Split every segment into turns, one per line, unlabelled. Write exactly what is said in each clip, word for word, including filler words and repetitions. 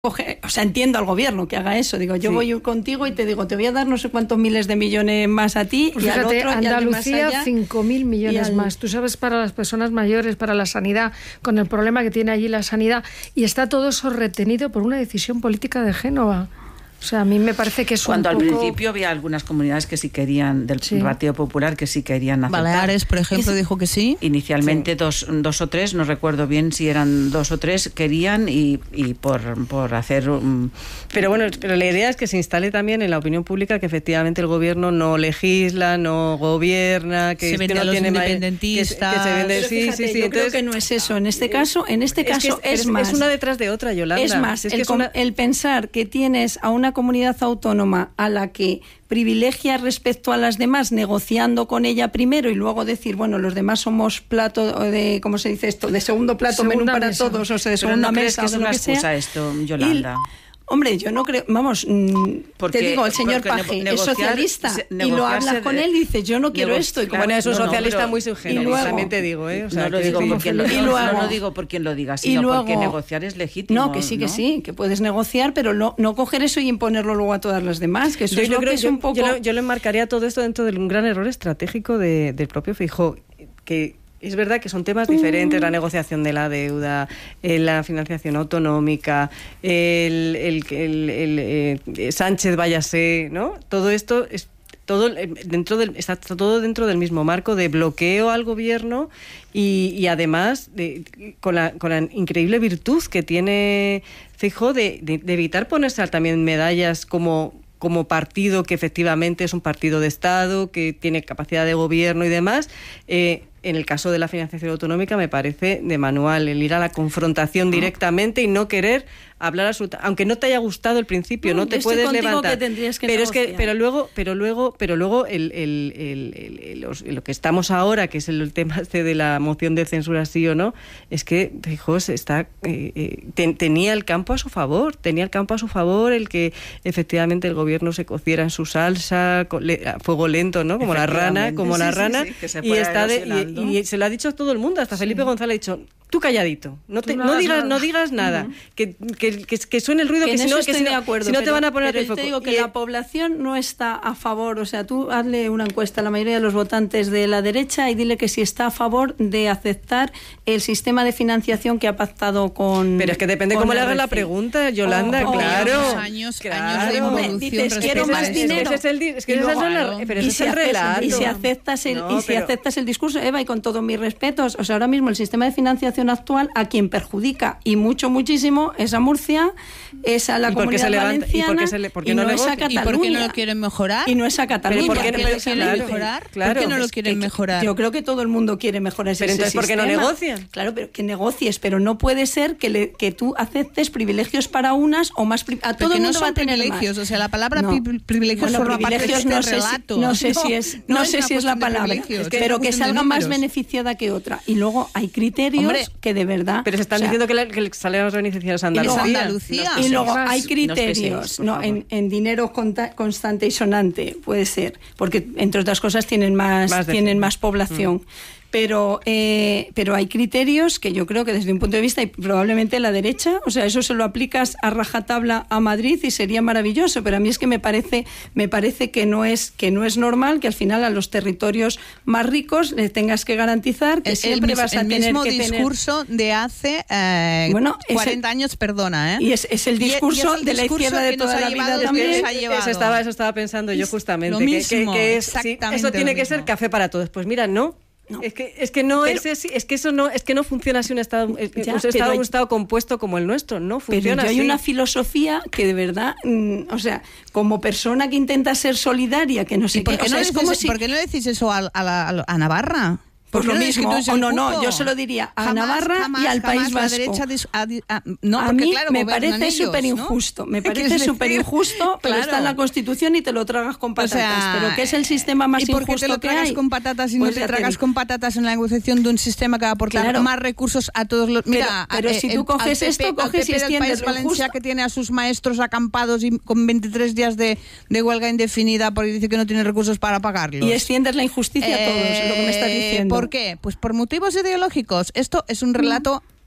Coge, o sea, entiendo al gobierno que haga eso. Digo, yo sí. voy contigo y te digo, te voy a dar no sé cuántos miles de millones más a ti
pues
y
fíjate,
al otro
Andalucía cinco mil millones al... más. Tú sabes, para las personas mayores, para la sanidad, con el problema que tiene allí la sanidad, y está todo eso retenido por una decisión política de Génova. O sea, a mí me parece que es
Cuando
un
al
poco...
principio había algunas comunidades que sí querían, del
sí.
Partido Popular, que sí querían aceptar.
Baleares, por ejemplo, dijo que sí.
Inicialmente
sí.
dos, dos o tres, no recuerdo bien si eran dos o tres, querían y, y por, por hacer... Um...
Pero bueno, pero la idea es que se instale también en la opinión pública que efectivamente el gobierno no legisla, no gobierna, que,
se vende
que no
a los
tiene
independentistas.
Que, que se vende,
pero
sí,
fíjate,
sí, sí.
Yo
Entonces,
creo que no es eso. En este caso, en este caso
es, que es,
es, es más.
Es una detrás de otra, Yolanda.
Es más,
es
el,
que es una...
el pensar que tienes a una comunidad autónoma a la que privilegia respecto a las demás, negociando con ella primero y luego decir, bueno, los demás somos plato de, ¿cómo se dice esto? De segundo plato, menú para
mesa.
todos, o sea, de
Pero
segunda
no
mesa,
crees que es
o de lo
una
que sea.
excusa esto, Yolanda.
Y, hombre, yo no creo, vamos, porque, te digo, el señor Paje es socialista se, y lo hablas con él y dices, yo no quiero esto. Y como
bueno, es un
no,
socialista
no,
muy subgénero, también te digo, ¿eh? O sea,
no lo digo por quien lo diga,
luego,
no lo digo por quien lo diga, sino
luego,
porque negociar es legítimo.
No, que sí,
¿no?
que sí, que puedes negociar, pero no, no coger eso y imponerlo luego a todas las demás, que eso yo, es yo lo creo, que es
yo,
un poco...
Yo lo, yo lo enmarcaría todo esto dentro de un gran error estratégico de, del propio Feijóo, que... Es verdad que son temas diferentes, la negociación de la deuda, eh, la financiación autonómica, el, el, el, el, el eh, Sánchez váyase, ¿no? Todo esto es todo dentro del, está todo dentro del mismo marco de bloqueo al gobierno y, y además de, con, la, con la increíble virtud que tiene Feijóo de, de, de evitar ponerse también medallas como... como partido que efectivamente es un partido de Estado, que tiene capacidad de gobierno y demás. Eh, en el caso de la financiación autonómica me parece de manual el ir a la confrontación directamente y no querer hablar absolutamente, aunque no te haya gustado el principio, no, no te puedes levantar.
Que que
pero es que, pero luego, pero luego, pero luego el, el, el, el, el, los, lo que estamos ahora, que es el, el tema este de la moción de censura sí o no, es que Feijóo está eh, eh, ten, tenía el campo a su favor, tenía el campo a su favor el que efectivamente el gobierno se cociera en su salsa con, le, a fuego lento, ¿no? Como la rana, como sí, la rana, sí, sí, y está de, y, y se lo ha dicho a todo el mundo, hasta sí. Felipe González ha dicho, tú calladito, no, te, no, no digas nada. no digas nada, uh-huh. que, que, que, que suene el ruido, que, que si no, que si no,
acuerdo,
si no
pero,
te van a poner
pero
el foco.
Te digo que
y
la población no está a favor, o sea, tú hazle una encuesta a la mayoría de los votantes de la derecha y dile que si está a favor de aceptar el sistema de financiación que ha pactado con...
Pero es que depende cómo le hagas la pregunta, Yolanda,
oh,
claro.
Oh, años,
claro.
años de involución.
Dices, quiero más
es,
dinero.
Es, es el, es que y luego, claro. es, pero ese
y
es
si
el relato.
Y si aceptas el,
no,
y si
pero...
aceptas el discurso, Eva, y con todos mis respetos, o sea, ahora mismo el sistema de financiación actual a quien perjudica y mucho, muchísimo es a Murcia, es a la Comunidad Valenciana,
¿y por qué, se le, por qué
y
no,
no es a
Cataluña. ¿Y por qué no lo quieren mejorar?
Y no es a Cataluña.
¿Por qué no lo
pero,
quieren
claro,
mejorar?
Claro,
¿Por qué no lo
es
quieren
que,
mejorar?
Yo creo que todo el mundo quiere mejorar ese,
pero entonces,
ese sistema.
¿por qué no negocian?
Claro, pero que negocies, pero no puede ser que, le, que tú aceptes privilegios para unas o más... Pri- a todo el mundo
no
va a tener
privilegios,
más.
o sea, la palabra
no.
privilegios
bueno,
forma parte de este
no sé
relato.
Si, no sé si es, no no sé si es la palabra,
es que
pero que salga más beneficiada que otra. Y luego hay criterios Hombre, que de verdad...
Pero se están
o sea,
diciendo que, la, que salgan los beneficiados a Andalucía.
Y, Andalucía.
y luego hay criterios, no, no en, en dinero conta, constante y sonante, puede ser, porque entre otras cosas tienen más, más tienen más población. Mm. Pero, eh, pero hay criterios que yo creo que desde un punto de vista, y probablemente la derecha, o sea, eso se lo aplicas a rajatabla a Madrid y sería maravilloso, pero a mí es que me parece, me parece que no es, que no es normal que al final a los territorios más ricos les tengas que garantizar que
el,
siempre
el,
vas a
el
tener
mismo
que
discurso
tener...
de hace eh,
bueno,
cuarenta
el,
años, perdona, ¿eh?
Y es, es el discurso
y, y es el
de la
discurso
izquierda de toda la vida también.
Eso estaba, eso estaba pensando yo justamente.
Lo
que,
mismo,
que, que es, sí, eso tiene que ser café para todos. Pues mira, no. No. Es que es que no pero, es así, es que eso no es que no funciona así un estado ya, un estado hay, un estado compuesto como el nuestro, no funciona
pero
así.
Hay una filosofía que de verdad, mmm, o sea, como persona que intenta ser solidaria, que no sé
¿Y por
qué,
qué
o sea,
no
es
dices,
como si
¿por qué no decís eso a, a, la, a Navarra?
Por lo
no
mismo, o no, no, yo se lo diría a
jamás,
Navarra
jamás,
y al
jamás
País Vasco.
La derecha dis, a, a, no,
a
porque,
mí
claro,
me parece súper injusto, ¿no? me parece súper injusto, pero claro. Está en la Constitución y te lo tragas con patatas, o sea, pero que es el sistema más injusto que hay.
¿Y por qué te lo tragas
hay?
con patatas y
pues
no te tragas te... con patatas en la negociación de un sistema que va a aportar claro. más recursos a todos los... Mira,
pero, pero
a,
si tú
el,
coges
P P,
esto, coges y extiendes
País Valencia que tiene a sus maestros acampados y con veintitrés días de, de huelga indefinida porque dice que no tiene recursos para pagarlos.
Y extiendes la injusticia eh, a todos, es lo que me estás diciendo.
¿Por qué? Pues por motivos ideológicos. Esto es un relato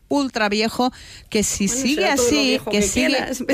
ultra viejo, que si
bueno,
sigue
así,
que,
que
sigue,
quieras,